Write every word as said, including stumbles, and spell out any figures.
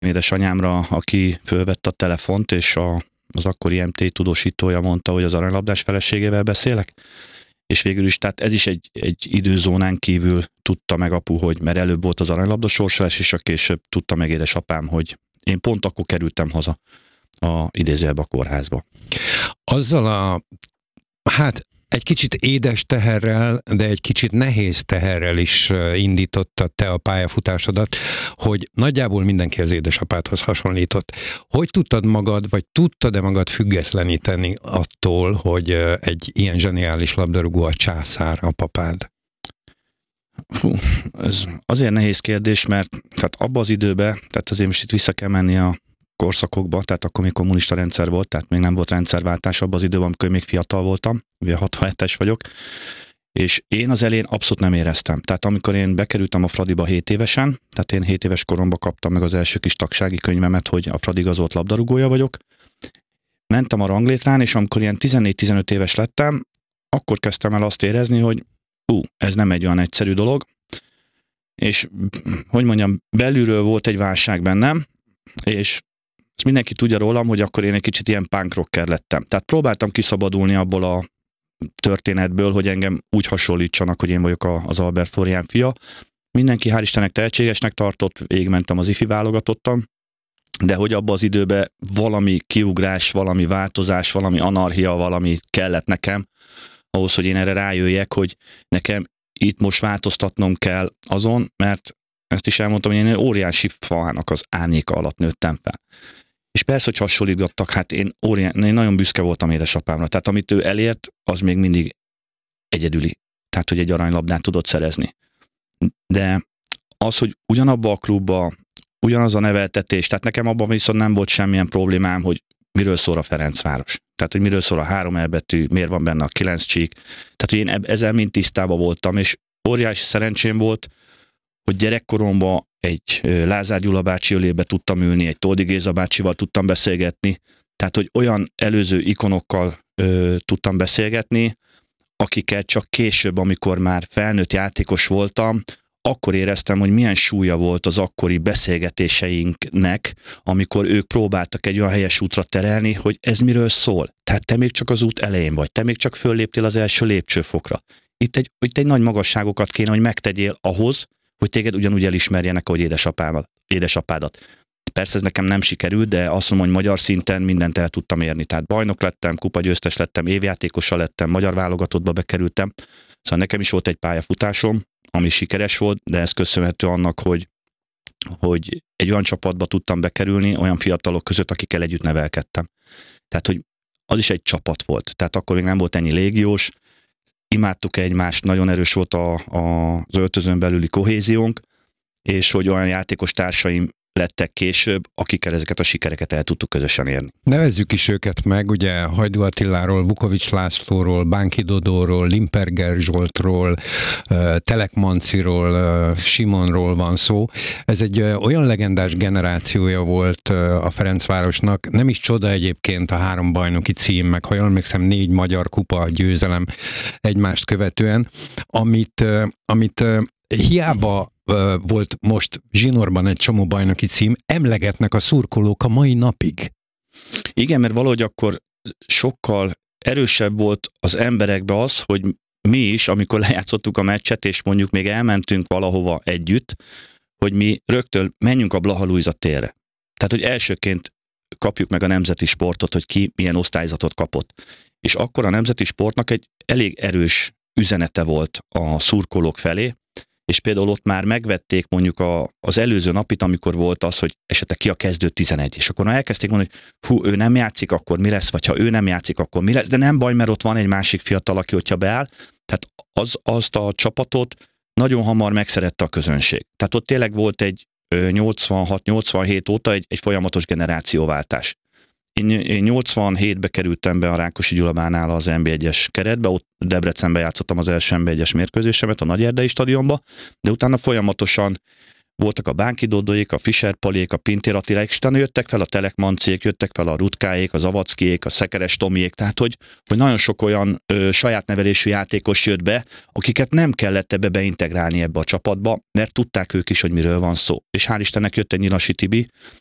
édesanyámra, aki fölvette a telefont, és a, az akkori em té tudósítója mondta, hogy az aranylabdás feleségével beszélek. És végül is, tehát ez is egy, egy időzónán kívül tudta meg apu, hogy mert előbb volt az aranylabda sorsolás, és a később tudta meg édesapám, hogy én pont akkor kerültem haza a idézőjelbe a kórházba. Azzal a, hát egy kicsit édes teherrel, de egy kicsit nehéz teherrel is indítottad te a pályafutásodat, hogy nagyjából mindenki az édesapádhoz hasonlított. Hogy tudtad magad, vagy tudtad-e magad függetleníteni attól, hogy egy ilyen zseniális labdarúgó a császár, a papád? Hú, ez azért nehéz kérdés, mert tehát abban az időben, tehát azért most itt vissza kell menni a korszakokba, tehát akkor még kommunista rendszer volt, tehát még nem volt rendszerváltás abban az időben, amikor még fiatal voltam, ugye hatvanhetes vagyok, és én az elején abszolút nem éreztem. Tehát amikor én bekerültem a Fradiba hét évesen, tehát én hét éves koromban kaptam meg az első kis tagsági könyvemet, hogy a Fradi igazolt labdarúgója vagyok. Mentem a ranglétrán, és amikor ilyen tizennégy-tizenöt éves lettem, akkor kezdtem el azt érezni, hogy ú, ez nem egy olyan egyszerű dolog, és hogy mondjam, belülről volt egy válság bennem, és ezt mindenki tudja rólam, hogy akkor én egy kicsit ilyen punk rocker lettem. Tehát próbáltam kiszabadulni abból a történetből, hogy engem úgy hasonlítsanak, hogy én vagyok az Albert Florián fia. Mindenki hál' Istennek tehetségesnek tartott, végigmentem az ifi válogatottam, de hogy abban az időben valami kiugrás, valami változás, valami anarchia, valami kellett nekem, ahhoz, hogy én erre rájöjjek, hogy nekem itt most változtatnom kell azon, mert ezt is elmondtam, hogy én egy óriási faának az árnyéka alatt nőttem fel. És persze, hogy hasonlítgattak, hát én, óriá... én nagyon büszke voltam édesapámra. Tehát amit ő elért, az még mindig egyedüli. Tehát, hogy egy aranylabdát tudott szerezni. De az, hogy ugyanabba a klubba, ugyanaz a neveltetés, tehát nekem abban viszont nem volt semmilyen problémám, hogy miről szól a Ferencváros. Tehát, hogy miről szól a három elbetű, miért van benne a kilenc csík. Tehát, hogy én ezzel mind tisztában voltam, és óriási szerencsém volt, hogy gyerekkoromban egy Lázár Gyula bácsi ölébe tudtam ülni, egy Toldi Géza bácsival tudtam beszélgetni, tehát, hogy olyan előző ikonokkal ö, tudtam beszélgetni, akiket csak később, amikor már felnőtt játékos voltam, akkor éreztem, hogy milyen súlya volt az akkori beszélgetéseinknek, amikor ők próbáltak egy olyan helyes útra terelni, hogy ez miről szól. Tehát te még csak az út elején vagy, te még csak fölléptél az első lépcsőfokra. Itt egy, itt egy nagy magasságokat kéne, hogy megtegyél ahhoz, hogy téged ugyanúgy elismerjenek, ahogy édesapával, édesapádat. Persze ez nekem nem sikerült, de azt mondom, hogy magyar szinten mindent el tudtam érni. Tehát bajnok lettem, kupagyőztes lettem, évjátékosa lettem, magyar válogatottba bekerültem. Szóval nekem is volt egy pályafutásom, ami sikeres volt, de ez köszönhető annak, hogy, hogy egy olyan csapatba tudtam bekerülni, olyan fiatalok között, akikkel együtt nevelkedtem. Tehát, hogy az is egy csapat volt. Tehát akkor még nem volt ennyi légiós, imádtuk egymást, nagyon erős volt a, a, az öltözön belüli kohéziónk, és hogy olyan játékos társaim lettek később, akikkel ezeket a sikereket el tudtuk közösen érni. Nevezzük is őket meg, ugye Hajdú Attiláról, Vukovics Lászlóról, Bánki Dodóról, Limperger Zsoltról, Telek Manciról, Simonról van szó. Ez egy olyan legendás generációja volt a Ferencvárosnak, nem is csoda egyébként a három bajnoki cím, meg ha jól emlékszem, négy magyar kupa győzelem egymást követően, amit, amit hiába volt most zsinórban egy csomó bajnoki cím, emlegetnek a szurkolók a mai napig. Igen, mert valahogy akkor sokkal erősebb volt az emberekbe az, hogy mi is, amikor lejátszottuk a meccset, és mondjuk még elmentünk valahova együtt, hogy mi rögtön menjünk a Blaha Lujza térre. Tehát, hogy elsőként kapjuk meg a nemzeti sportot, hogy ki milyen osztályzatot kapott. És akkor a nemzeti sportnak egy elég erős üzenete volt a szurkolók felé, és például ott már megvették mondjuk a, az előző napit, amikor volt az, hogy esetleg ki a kezdő tizenegy, és akkor elkezdték mondani, hogy hú, ő nem játszik, akkor mi lesz, vagy ha ő nem játszik, akkor mi lesz, de nem baj, mert ott van egy másik fiatal, aki hogyha beáll, tehát az, azt a csapatot nagyon hamar megszerette a közönség. Tehát ott tényleg volt egy nyolcvanhat nyolcvanhét óta egy, egy folyamatos generációváltás. Én, én nyolcvanhétbe kerültem be a Rákosi Gyulabánál az en bé egyes keretbe, ott Debrecenben játszottam az első en bé egyes mérkőzésemet a Nagyerdei stadionba, de utána folyamatosan voltak a Bánki Dodóék, a Fischer Palék, a Pintér Attiláék, és utána jöttek fel a Telek Manciék, jöttek fel a Rutkáék, a Zavackiék, a Szekeres Tomiék, tehát hogy, hogy nagyon sok olyan ö, saját nevelésű játékos jött be, akiket nem kellett ebbe beintegrálni ebbe a csapatba, mert tudták ők is, hogy miről van szó. És hál' Istennek jött egy Nyilasi Tibi,